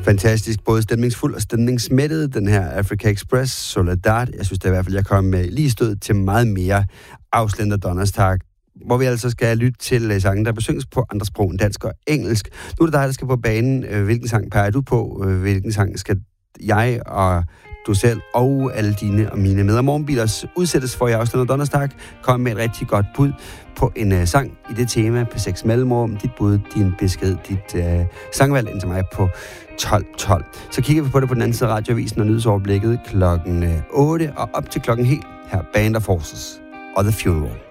Fantastisk, både stemningsfuld og stemningsmættet, den her Africa Express, Soledad. Jeg synes det i hvert fald, jeg kom med lige stød til meget mere afslender Donnerstag, hvor vi altså skal lytte til sange, der besynges på andre sprog end dansk og engelsk. Nu er det dig, der skal på banen. Hvilken sang peger du på? Hvilken sang skal jeg og du selv og alle dine og mine med- og morgenbilers udsættes for i afslender Donnerstag? Kom med et rigtig godt bud på en sang i det tema på 6 mellemrum. Dit bud, din besked, dit sangvalg ind til mig på 12.12. Så kigger vi på det på den anden side af radioavisen og nyhedsoverblikket klokken 8 og op til klokken helt her Band of Horses og The Funeral.